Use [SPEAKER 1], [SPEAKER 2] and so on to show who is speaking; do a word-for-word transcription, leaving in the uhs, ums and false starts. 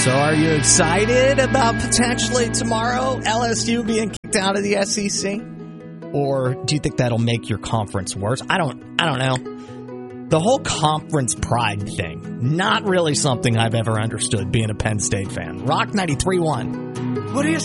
[SPEAKER 1] So are you excited about potentially tomorrow L S U being kicked out of the S E C? Or do you think that'll make your conference worse? I don't I don't know. The whole conference pride thing, not really something I've ever understood being a Penn State fan. Rock ninety-three point one.
[SPEAKER 2] What do you